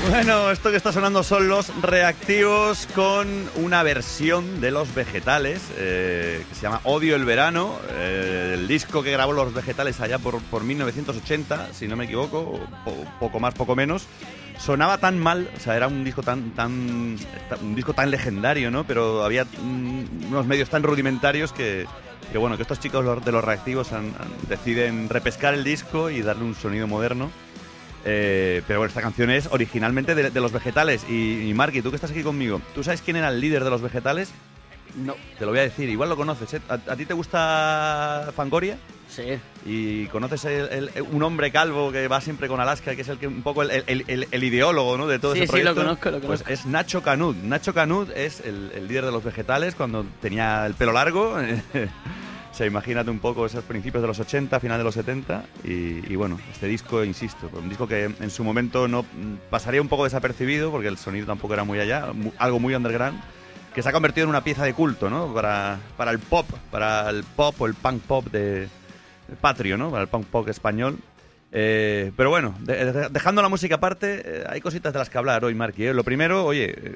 Bueno, esto que está sonando son los Reactivos con una versión de Los Vegetales que se llama Odio el Verano, el disco que grabó Los Vegetales allá por 1980, si no me equivoco, poco más, poco menos. Sonaba tan mal, o sea, era un disco un disco tan legendario, ¿no? Pero había unos medios tan rudimentarios que bueno, que estos chicos de Los Reactivos deciden repescar el disco y darle un sonido moderno. Pero bueno, esta canción es originalmente de Los Vegetales. Y Marky, tú que estás aquí conmigo, ¿tú sabes quién era el líder de Los Vegetales? No. Te lo voy a decir, igual lo conoces, ¿eh? ¿A ti te gusta Fangoria? Sí. ¿Y conoces un hombre calvo que va siempre con Alaska, que es un poco el ideólogo, ¿no, de todo ese proyecto? Sí, lo conozco. Pues es Nacho Canut. Nacho Canut es el líder de Los Vegetales cuando tenía el pelo largo. O sea, imagínate un poco esos principios de los 80, final de los 70 y bueno, este disco, insisto, un disco que en su momento no pasaría un poco desapercibido porque el sonido tampoco era muy allá, algo muy underground, que se ha convertido en una pieza de culto, ¿no? Para el pop o el punk pop de patrio, ¿no? Para el punk pop español. Pero bueno, dejando la música aparte, hay cositas de las que hablar hoy, Marky, ¿eh? Lo primero, oye,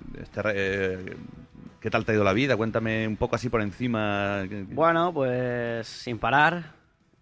¿qué tal te ha ido la vida? Cuéntame un poco así por encima. Bueno, pues sin parar,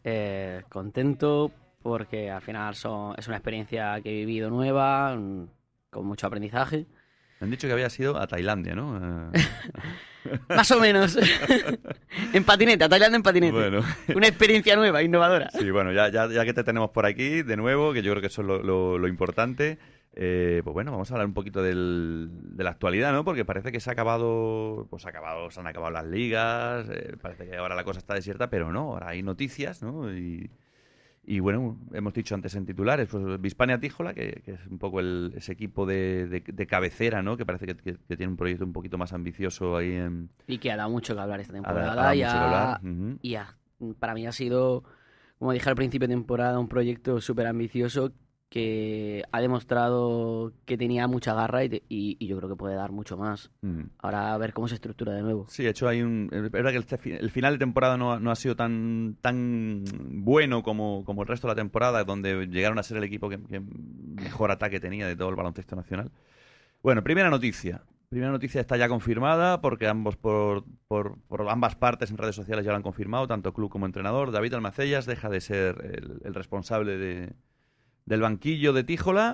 contento porque al final es una experiencia que he vivido nueva, con mucho aprendizaje. Me han dicho que habías ido a Tailandia, ¿no? Más o menos. En patinete, a Tailandia en patinete. Bueno. Una experiencia nueva, innovadora. Sí, bueno, ya que te tenemos por aquí de nuevo, que yo creo que eso es lo importante. Pues bueno, vamos a hablar un poquito de la actualidad, ¿no? Porque parece que se han acabado las ligas, parece que ahora la cosa está desierta, pero no, ahora hay noticias, ¿no? Y bueno, hemos dicho antes en titulares, pues Bispania Tíjola, que es un poco ese equipo de cabecera, ¿no? Que parece que tiene un proyecto un poquito más ambicioso ahí en... Y que ha dado mucho que hablar esta temporada. Ha dado mucho que hablar. Uh-huh. Para mí ha sido, como dije al principio de temporada, un proyecto súper ambicioso que ha demostrado que tenía mucha garra y yo creo que puede dar mucho más. Ahora a ver cómo se estructura de nuevo. Sí, de hecho es verdad que el final de temporada no ha sido tan bueno como el resto de la temporada, donde llegaron a ser el equipo que mejor ataque tenía de todo el baloncesto nacional. Bueno, primera noticia está ya confirmada porque por ambas partes en redes sociales ya lo han confirmado, tanto club como entrenador. David Almacellas deja de ser el responsable del banquillo de Tíjola.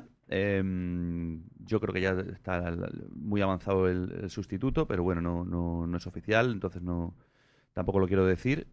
Yo creo que ya está muy avanzado el sustituto, pero bueno, no es oficial, entonces tampoco lo quiero decir.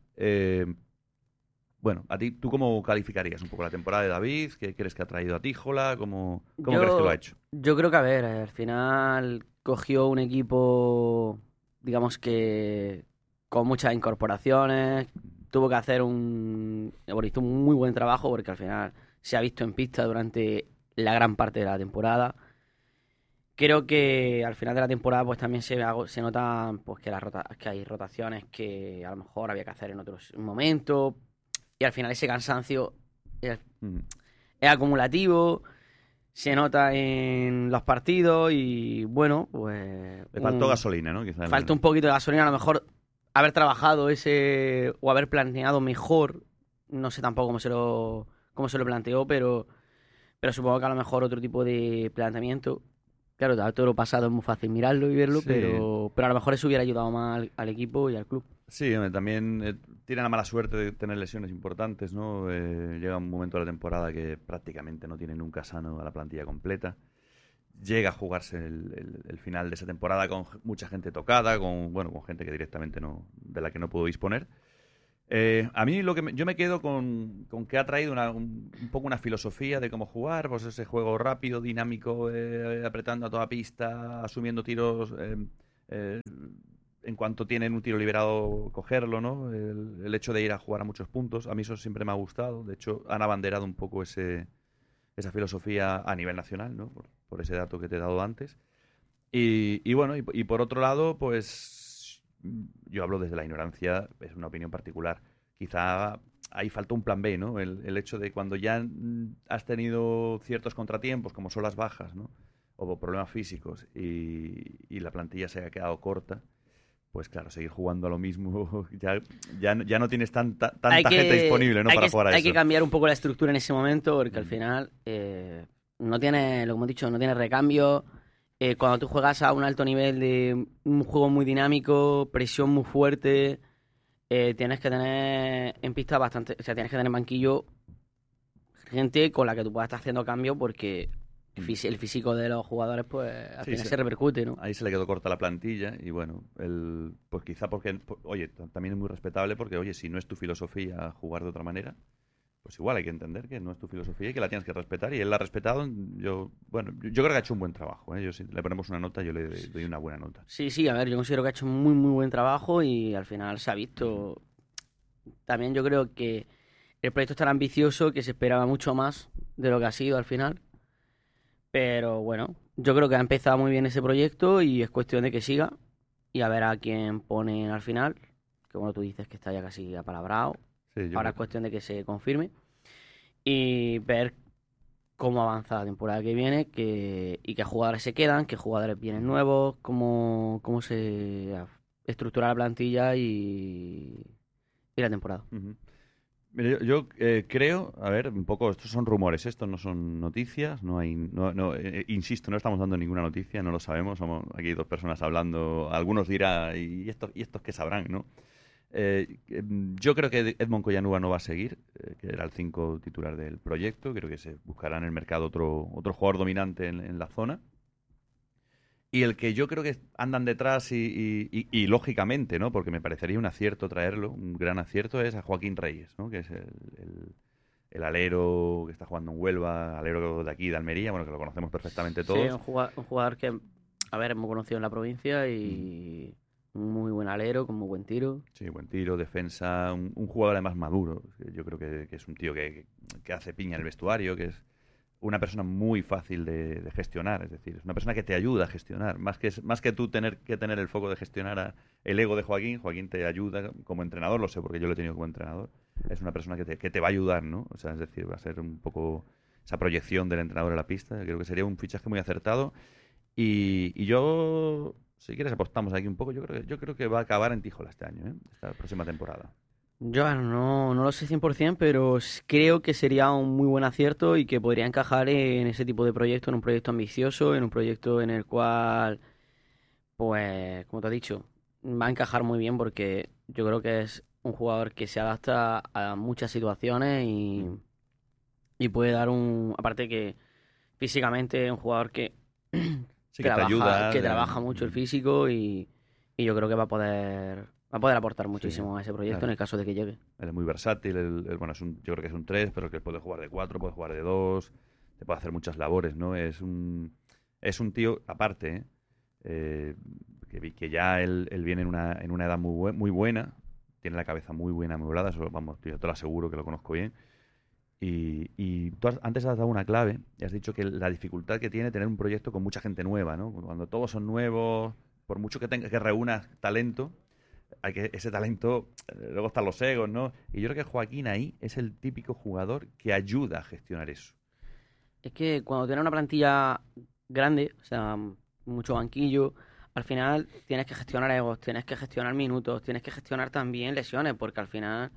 Bueno, ¿tú cómo calificarías un poco la temporada de David? ¿Qué crees que ha traído a Tíjola? ¿Cómo crees que lo ha hecho? Yo creo que, a ver, al final cogió un equipo, digamos que con muchas incorporaciones, tuvo que hacer hizo un muy buen trabajo porque al final se ha visto en pista durante la gran parte de la temporada. Creo que al final de la temporada pues también se nota pues que hay rotaciones que a lo mejor había que hacer en otros momentos y al final ese cansancio es acumulativo, se nota en los partidos y bueno, pues... Le faltó gasolina, ¿no? Quizá falta un poquito de gasolina, a lo mejor haber trabajado o haber planeado mejor, no sé tampoco cómo se lo planteó, pero supongo que a lo mejor otro tipo de planteamiento. Claro, todo lo pasado es muy fácil mirarlo y verlo, sí. pero a lo mejor eso hubiera ayudado más al equipo y al club. Sí, también tiene la mala suerte de tener lesiones importantes, ¿no? Llega un momento de la temporada que prácticamente no tiene nunca sano a la plantilla completa. Llega a jugarse el final de esa temporada con mucha gente tocada, con gente que directamente de la que no pudo disponer. A mí yo me quedo con que ha traído un poco una filosofía de cómo jugar, pues ese juego rápido, dinámico, apretando a toda pista, asumiendo tiros, en cuanto tienen un tiro liberado, cogerlo, ¿no? El hecho de ir a jugar a muchos puntos, a mí eso siempre me ha gustado. De hecho, han abanderado un poco esa filosofía a nivel nacional, ¿no? Por ese dato que te he dado antes. Y bueno, y por otro lado, pues yo hablo desde la ignorancia, es una opinión particular. Quizá ahí falta un plan B, ¿no? El hecho de cuando ya has tenido ciertos contratiempos, como son las bajas, ¿no? O problemas físicos, y la plantilla se ha quedado corta, pues claro, seguir jugando a lo mismo, ya no tienes tanta gente disponible, ¿no? Para jugar a eso. Hay que cambiar un poco la estructura en ese momento, porque al final no tiene, lo que hemos dicho, no tiene recambio. Cuando tú juegas a un alto nivel de un juego muy dinámico, presión muy fuerte, tienes que tener en pista bastante, o sea, tienes que tener en banquillo gente con la que tú puedas estar haciendo cambio porque el físico de los jugadores, pues al Sí, final se repercute, ¿no? ahí se le quedó corta la plantilla y bueno, pues quizá porque, oye, también es muy respetable porque, oye, si no es tu filosofía jugar de otra manera, pues igual hay que entender que no es tu filosofía y que la tienes que respetar y él la ha respetado. Yo creo que ha hecho un buen trabajo, ¿eh? Yo, si le ponemos una nota, yo le doy una buena nota. Sí, a ver, yo considero que ha hecho muy, muy buen trabajo y al final se ha visto. También yo creo que el proyecto es tan ambicioso que se esperaba mucho más de lo que ha sido al final. Pero bueno, yo creo que ha empezado muy bien ese proyecto y es cuestión de que siga y a ver a quién pone al final. Que bueno, tú dices que está ya casi apalabrado. Sí, yo Ahora creo es cuestión de que se confirme y ver cómo avanza la temporada que viene y qué jugadores se quedan, qué jugadores vienen nuevos, cómo se estructura la plantilla y la temporada. Ujú. Mira, yo creo, a ver, un poco, estos son rumores, estos no son noticias, insisto, no estamos dando ninguna noticia, no lo sabemos, somos aquí dos personas hablando, algunos dirán, ¿y estos qué sabrán, no? Yo creo que Edmond Collanueva no va a seguir, que era el 5 titular del proyecto, creo que se buscará en el mercado otro jugador dominante en la zona. Y el que yo creo que andan detrás y lógicamente, ¿no? Porque me parecería un acierto traerlo, un gran acierto, es a Joaquín Reyes, ¿no? Que es el alero que está jugando en Huelva, alero de aquí, de Almería, bueno, que lo conocemos perfectamente Sí, todos. un jugador que, a ver, hemos conocido en la provincia y un muy buen alero, con muy buen tiro. Sí, buen tiro, defensa, un jugador además maduro. Yo creo que es un tío que hace piña en el vestuario, que es una persona muy fácil de gestionar, es decir, es una persona que te ayuda a gestionar, más que tú tener que tener el foco de gestionar el ego de Joaquín. Joaquín te ayuda como entrenador, lo sé porque yo lo he tenido como entrenador. Es una persona que te va a ayudar, ¿no? O sea, es decir, va a ser un poco esa proyección del entrenador en la pista. Creo que sería un fichaje muy acertado. Y yo, si quieres, apostamos aquí un poco. Yo creo que va a acabar en Tijola este año, ¿eh? Esta próxima temporada. Yo no lo sé 100%, pero creo que sería un muy buen acierto y que podría encajar en ese tipo de proyecto, en un proyecto ambicioso, en un proyecto en el cual, pues, como te he dicho, va a encajar muy bien porque yo creo que es un jugador que se adapta a muchas situaciones Mm. y puede dar aparte que físicamente es un jugador que Sí que te ayuda. trabaja mucho el físico y yo creo que va a poder aportar Sí, muchísimo a ese proyecto en claro. el caso de que llegue. Él es muy versátil. Bueno, yo creo que es un 3 pero que puede jugar de 4 puede jugar de 2 te puede hacer muchas labores, ¿no? Es un tío, aparte, ¿eh? Que ya él viene en una edad muy buena, tiene la cabeza muy buena amueblada, eso, vamos, yo te lo aseguro que lo conozco bien. Y tú antes has dado una clave y has dicho que la dificultad que tiene tener un proyecto con mucha gente nueva, ¿no? Cuando todos son nuevos, por mucho que reúnas talento, ese talento, luego están los egos, ¿no? Y yo creo que Joaquín ahí es el típico jugador que ayuda a gestionar eso. Es que cuando tienes una plantilla grande, o sea, mucho banquillo, al final tienes que gestionar egos, tienes que gestionar minutos, tienes que gestionar también lesiones, porque al final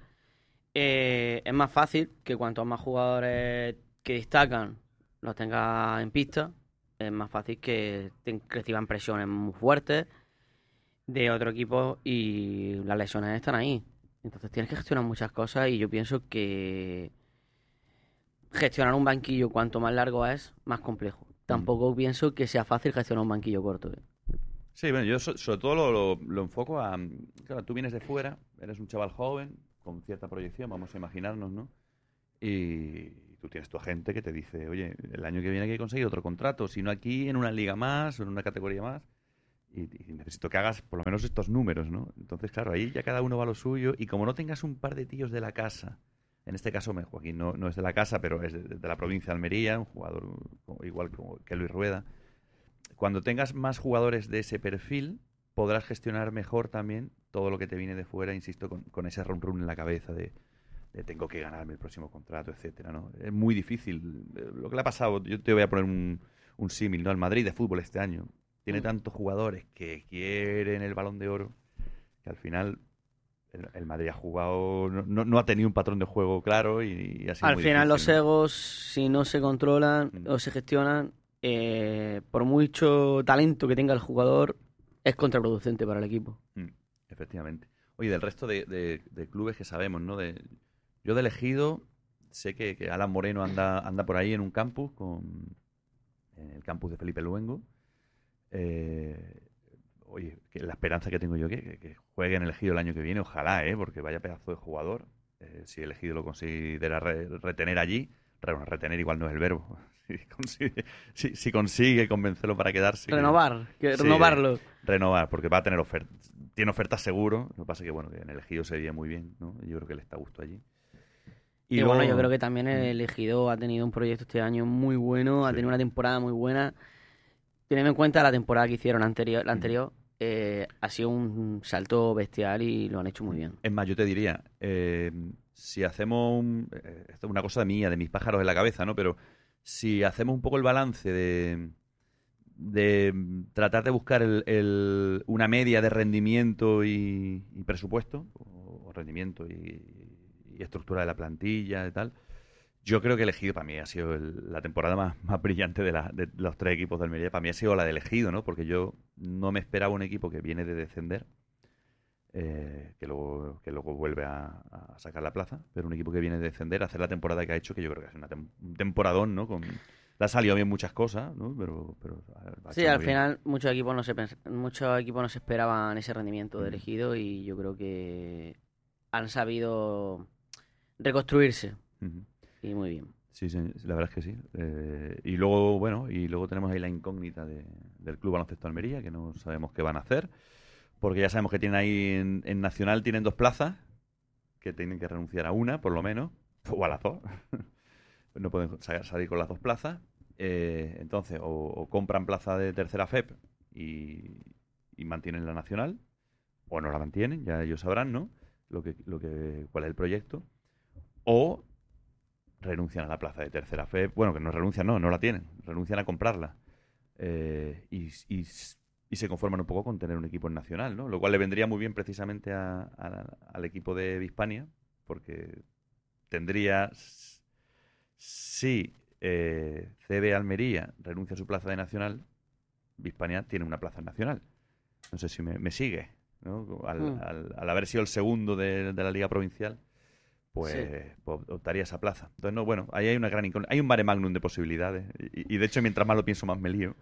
es más fácil que cuantos más jugadores que destacan los tengas en pista, es más fácil que reciban presiones muy fuertes de otro equipo y las lesiones están ahí. Entonces tienes que gestionar muchas cosas y yo pienso que gestionar un banquillo cuanto más largo es, más complejo. Mm. Tampoco pienso que sea fácil gestionar un banquillo corto. Sí, bueno, yo sobre todo lo enfoco a... Claro, tú vienes de fuera, eres un chaval joven, con cierta proyección, vamos a imaginarnos, ¿no? Y tú tienes tu agente que te dice, oye, el año que viene hay que conseguir otro contrato, si no aquí, en una liga más o en una categoría más, y necesito que hagas por lo menos estos números, ¿no? Entonces, claro, ahí ya cada uno va a lo suyo, y como no tengas un par de tíos de la casa, en este caso Joaquín no es de la casa, pero es de la provincia de Almería, un jugador igual que Luis Rueda, cuando tengas más jugadores de ese perfil, podrás gestionar mejor también todo lo que te viene de fuera, insisto, con ese run run en la cabeza de tengo que ganarme el próximo contrato, etcétera, ¿no? Es muy difícil. Lo que le ha pasado, yo te voy a poner un símil, ¿no? Al Madrid de fútbol este año. Tiene tantos jugadores que quieren el Balón de Oro que al final el Madrid ha jugado, no ha tenido un patrón de juego claro y ha sido Al muy final los difícil, ¿no? egos, si no se controlan o se gestionan, por mucho talento que tenga el jugador, es contraproducente para el equipo. Efectivamente. Oye, del resto de clubes que sabemos, ¿no? Yo de elegido sé que Alan Moreno anda por ahí en un campus, en el campus de Felipe Luengo. Eh, Oye, que la esperanza que tengo yo que juegue en el Ejido el año que viene, ojalá, porque vaya pedazo de jugador. Si el Ejido lo considera retener allí, retener igual no es el verbo. Si consigue convencerlo para quedarse. Sí, Renovarlo. renovar, porque va a tener ofertas. Tiene ofertas seguro. Lo que pasa es que, bueno, que en el Ejido se veía muy bien, ¿no? Yo creo que le está a gusto allí. Y luego, bueno, yo creo que también el elegido ha tenido un proyecto este año muy bueno, ha sí. tenido una temporada muy buena. Teniendo en cuenta la temporada que hicieron la anterior, ha sido un salto bestial y lo han hecho muy bien. Es más, yo te diría, si hacemos esto es una cosa mía, de mis pájaros en la cabeza, ¿no? Pero si hacemos un poco el balance de tratar de buscar una media de rendimiento y presupuesto, o rendimiento y estructura de la plantilla y tal, yo creo que elegido para mí ha sido la temporada más brillante de los tres equipos de Almería. Para mí ha sido la de elegido, ¿no? Porque yo no me esperaba un equipo que viene de descender, que luego vuelve a sacar la plaza, pero un equipo que viene de descender, a hacer la temporada que ha hecho, que yo creo que es un temporadón, ¿no? Le ha salido bien muchas cosas, ¿no? Pero ha Sí, hecho al muy bien. final muchos equipos no se esperaban ese rendimiento de elegido y yo creo que han sabido reconstruirse Ujú. y muy bien. Sí, sí, la verdad es que sí. Y luego, bueno, tenemos ahí la incógnita del Club Baloncesto Almería, que no sabemos qué van a hacer, porque ya sabemos que tienen ahí en Nacional tienen 2 plazas, que tienen que renunciar a una, por lo menos, o a las dos. No pueden salir con las 2 plazas. Entonces, o compran plaza de tercera FEP y mantienen la Nacional, o no la mantienen, ya ellos sabrán, ¿no? Cuál es el proyecto. O renuncian a la plaza de tercera FEP. Bueno, que no renuncian, no la tienen. Renuncian a comprarla. Y se conforman un poco con tener un equipo en Nacional, ¿no? Lo cual le vendría muy bien precisamente al equipo de Bispania, porque tendría, si CB Almería renuncia a su plaza de Nacional, Bispania tiene una plaza en Nacional. No sé si me sigue, ¿no? Al haber sido el segundo de la Liga Provincial, Sí. pues optaría a esa plaza. Entonces, no, bueno, ahí hay una gran hay un mare magnum de posibilidades. Y de hecho, mientras más lo pienso, más me lío.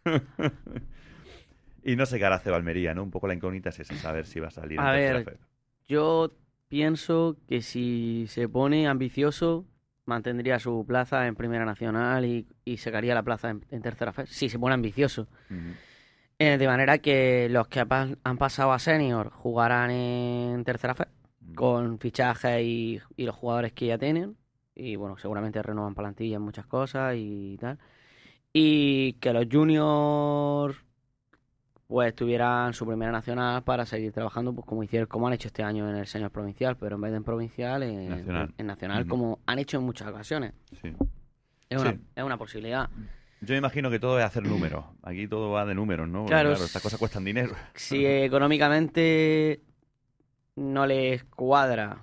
Y no sé qué hará Ceba Almería, ¿no? Un poco la incógnita es esa, saber si va a salir en A tercera ver, FEP. yo pienso que si se pone ambicioso, mantendría su plaza en Primera Nacional y sacaría la plaza en Tercera Fe, si se pone ambicioso. Ujú. De manera que los que han pasado a Senior jugarán en Tercera Fe, con fichajes y los jugadores que ya tienen. Y bueno, seguramente renuevan plantilla en muchas cosas y tal. Y que los juniors pues tuvieran su primera nacional para seguir trabajando pues como han hecho este año en el señor provincial, pero en vez de en provincial, Nacional. en nacional, Ujú. como han hecho en muchas ocasiones. Sí. Es Sí. es una posibilidad. Yo me imagino que todo es hacer números. Aquí todo va de números, ¿no? Porque, Claro, claro, estas cosas cuestan dinero. si económicamente no les cuadra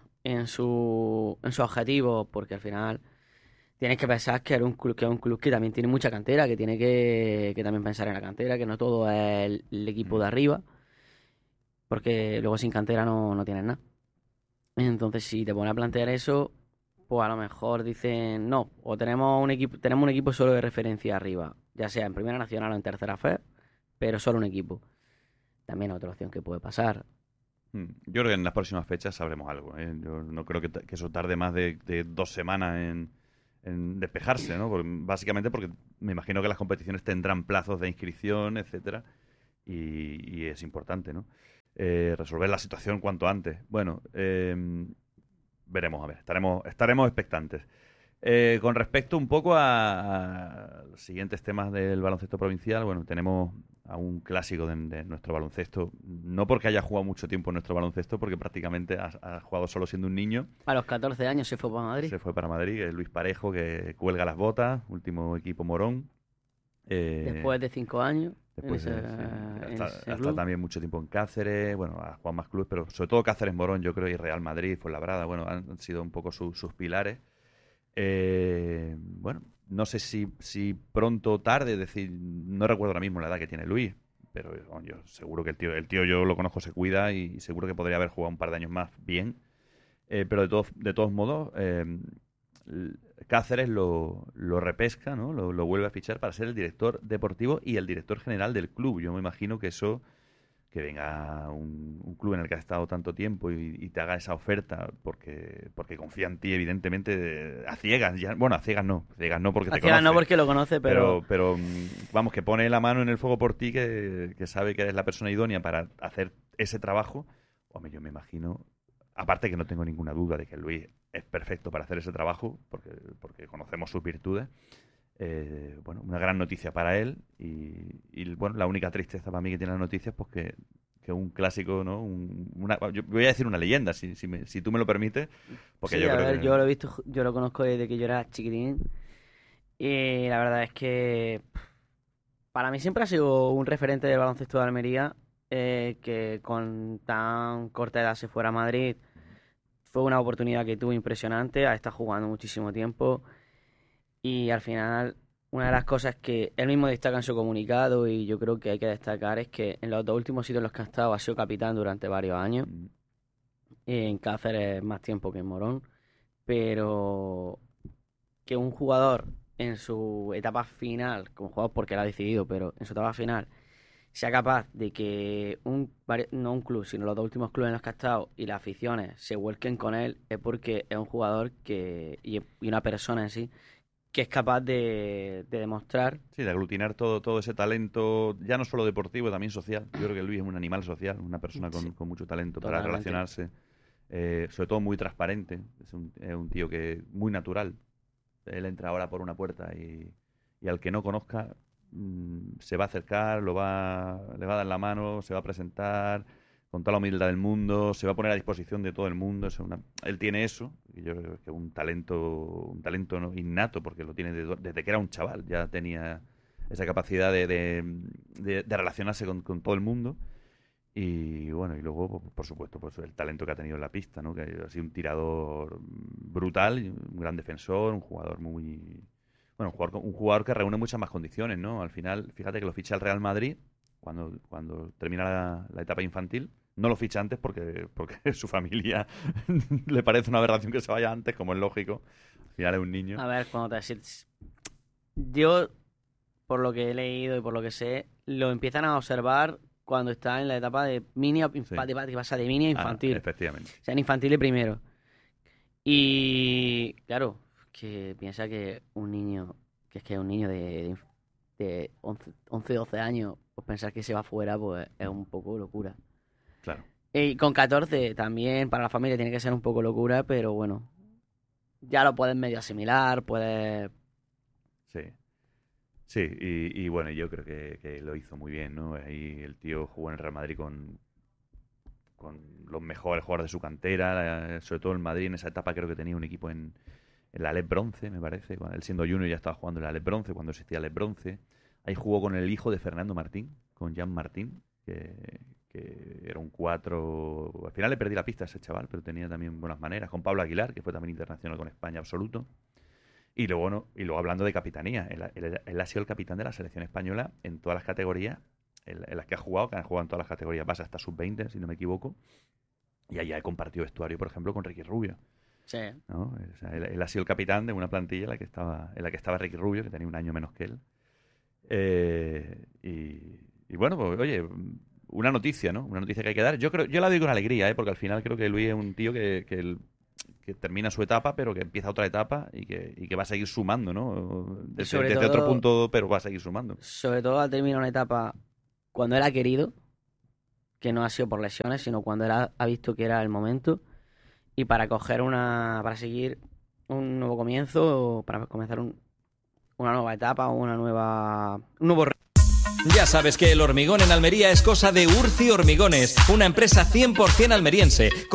en su objetivo, porque al final tienes que pensar que es un club que también tiene mucha cantera, que tiene que también pensar en la cantera, que no todo es el equipo de arriba, porque luego sin cantera no tienes nada. Entonces, si te pones a plantear eso, pues a lo mejor dicen, no, o tenemos un equipo solo de referencia arriba, ya sea en Primera Nacional o en Tercera Fe, pero solo un equipo. También es otra opción que puede pasar. Yo creo que en las próximas fechas sabremos algo, ¿eh? Yo no creo que eso tarde más de 2 semanas en despejarse, ¿no? Básicamente porque me imagino que las competiciones tendrán plazos de inscripción, etcétera, y es importante, ¿no? Resolver la situación cuanto antes. Bueno, veremos, a ver, estaremos expectantes. Con respecto un poco a los siguientes temas del baloncesto provincial, bueno, tenemos a un clásico de nuestro baloncesto, no porque haya jugado mucho tiempo en nuestro baloncesto, porque prácticamente ha jugado solo siendo un niño. A los 14 años se fue para Madrid. Se fue para Madrid, que es Luis Parejo, que cuelga las botas, último equipo morón. Después de 5 años Después de, sí, ha estado también mucho tiempo en Cáceres, bueno, ha jugado más clubes, pero sobre todo Cáceres, Morón, yo creo, y Real Madrid, Fuenlabrada, bueno, han sido un poco sus pilares. Bueno, no sé si pronto o tarde, es decir, no recuerdo ahora mismo la edad que tiene Luis, pero bueno, yo seguro que el tío yo lo conozco, se cuida y seguro que podría haber jugado un par de años más bien. Pero de todos modos, Cáceres lo repesca, ¿no? Lo vuelve a fichar para ser el director deportivo y el director general del club. Yo me imagino que eso, que venga un club en el que has estado tanto tiempo y te haga esa oferta porque confía en ti, evidentemente, a ciegas. Bueno, a ciegas no porque te conoce. A ciegas no porque lo conoce, pero vamos, que pone la mano en el fuego por ti, que sabe que eres la persona idónea para hacer ese trabajo. Hombre, yo me imagino... Aparte que no tengo ninguna duda de que Luis es perfecto para hacer ese trabajo, porque conocemos sus virtudes. Bueno, una gran noticia para él y bueno, la única tristeza para mí que tiene la noticia es pues que un clásico, ¿no? Yo voy a decir una leyenda, si tú me lo permites, porque sí, yo creo que... Yo lo he visto, yo lo conozco desde que yo era chiquitín y la verdad es que para mí siempre ha sido un referente del baloncesto de Almería. Que con tan corta edad se fuera a Madrid fue una oportunidad que tuvo impresionante, ha estado jugando muchísimo tiempo y al final una de las cosas que él mismo destaca en su comunicado y yo creo que hay que destacar es que en los dos últimos sitios en los que ha estado ha sido capitán durante varios años, en Cáceres más tiempo que en Morón, pero que un jugador en su etapa final, como jugador porque lo ha decidido, pero en su etapa final sea capaz de que no un club, sino los dos últimos clubes en los que ha estado y las aficiones se vuelquen con él, es porque es un jugador y una persona en sí que es capaz de demostrar. Sí, de aglutinar todo ese talento, ya no solo deportivo, también social. Yo creo que Luis es un animal social, una persona con mucho talento para relacionarse, sobre todo muy transparente. Es un tío que muy natural. Él entra ahora por una puerta y al que no conozca se va a acercar, le va a dar la mano, se va a presentar con toda la humildad del mundo, se va a poner a disposición de todo el mundo. Él tiene eso, y yo creo que un talento ¿no? innato, porque lo tiene desde que era un chaval, ya tenía esa capacidad de relacionarse con todo el mundo. Y bueno, y luego, por supuesto, pues el talento que ha tenido en la pista, ¿no? Que ha sido un tirador brutal, un gran defensor, un jugador muy... Bueno, un jugador que reúne muchas más condiciones, ¿no? Al final, fíjate que lo ficha el Real Madrid cuando termina la etapa infantil. No lo ficha antes porque su familia le parece una aberración que se vaya antes, como es lógico. Al final es un niño. A ver, cuando yo, por lo que he leído y por lo que sé, lo empiezan a observar cuando está en la etapa de mini que pasa de mini a infantil. Efectivamente. O sea, en infantil primero. Y claro, que piensa que un niño de 11, 12 años, pues pensar que se va fuera, pues es un poco locura. Claro. Y con 14 también para la familia tiene que ser un poco locura, pero bueno, ya lo puedes medio asimilar, puedes... Sí, y bueno, yo creo que lo hizo muy bien, ¿no? Ahí el tío jugó en el Real Madrid con los mejores jugadores de su cantera, sobre todo en Madrid en esa etapa creo que tenía un equipo en la Alep Bronce, me parece. Él siendo junior ya estaba jugando en la Alep Bronce, cuando existía Alep Bronce. Ahí jugó con el hijo de Fernando Martín, con Jan Martín, que era un 4... Al final le perdí la pista a ese chaval, pero tenía también buenas maneras. Con Pablo Aguilar, que fue también internacional con España absoluto. Y luego hablando de capitanía, él ha sido el capitán de la selección española en todas las categorías en las que ha jugado en todas las categorías base hasta sub-20, si no me equivoco. Y allá he compartido vestuario, por ejemplo, con Ricky Rubio. Sí. ¿No? O sea, él ha sido el capitán de una plantilla en la que estaba Ricky Rubio, que tenía un año menos que él. Y bueno, pues oye, una noticia, ¿no? Una noticia que hay que dar. Yo la doy con alegría, porque al final creo que Luis es un tío que termina su etapa, pero que empieza otra etapa y que va a seguir sumando, ¿no? Desde otro punto, pero va a seguir sumando. Sobre todo al terminar una etapa cuando él ha querido, que no ha sido por lesiones, sino cuando él ha visto que era el momento. Y para para seguir un nuevo comienzo, para comenzar una nueva etapa, un nuevo... Ya sabes que El Hormigón en Almería es cosa de Urci Hormigones, una empresa 100% almeriense.